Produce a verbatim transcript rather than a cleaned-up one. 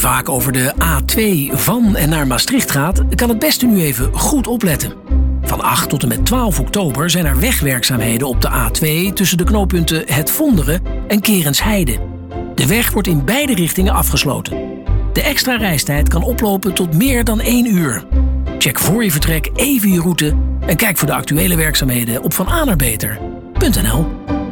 vaak over de A twee van en naar Maastricht gaat, kan het beste nu even goed opletten. Van acht tot en met twaalf oktober zijn er wegwerkzaamheden op de A twee tussen de knooppunten Het Vonderen en Kerensheide. De weg wordt in beide richtingen afgesloten. De extra reistijd kan oplopen tot meer dan één uur. Check voor je vertrek even je route en kijk voor de actuele werkzaamheden op van A naar beter punt n l.